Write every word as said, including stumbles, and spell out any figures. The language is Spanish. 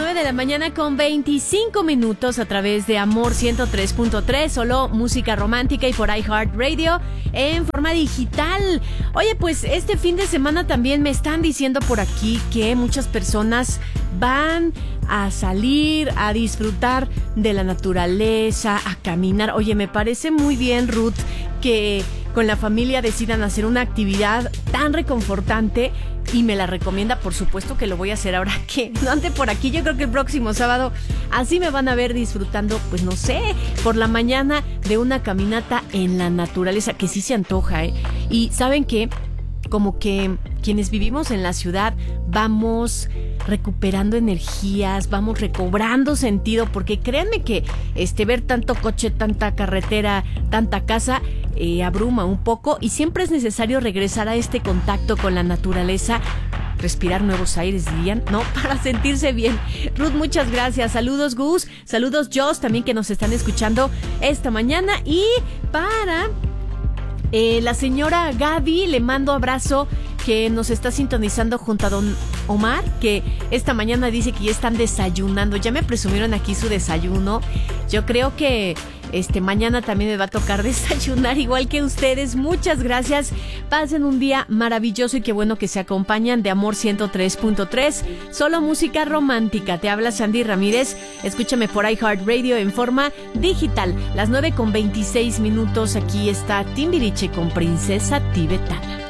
nueve de la mañana con veinticinco minutos a través de Amor ciento tres punto tres, solo música romántica y por iHeartRadio en forma digital. Oye, pues este fin de semana también me están diciendo por aquí que muchas personas van a salir a disfrutar de la naturaleza, a caminar. Oye, me parece muy bien, Ruth, que con la familia decidan hacer una actividad tan reconfortante y me la recomienda. Por supuesto que lo voy a hacer ahora que no ande por aquí. Yo creo que el próximo sábado así me van a ver disfrutando, pues no sé, por la mañana de una caminata en la naturaleza, que sí se antoja, ¿eh? Y ¿saben qué? Como que quienes vivimos en la ciudad vamos recuperando energías, vamos recobrando sentido, porque créanme que este ver tanto coche, tanta carretera, tanta casa eh, abruma un poco, y siempre es necesario regresar a este contacto con la naturaleza, respirar nuevos aires, dirían, ¿no? Para sentirse bien. Ruth, muchas gracias. Saludos, Gus. Saludos, Joss, también, que nos están escuchando esta mañana. Y para eh, la señora Gaby, le mando abrazo, que nos está sintonizando junto a don Omar, que esta mañana dice que ya están desayunando. Ya me presumieron aquí su desayuno. Yo creo que este mañana también me va a tocar desayunar igual que ustedes. Muchas gracias. Pasen un día maravilloso y qué bueno que se acompañan de Amor ciento tres punto tres. Solo música romántica. Te habla Sandy Ramírez. Escúchame por iHeartRadio en forma digital. Las nueve con veintiséis minutos. Aquí está Timbiriche con Princesa Tibetana.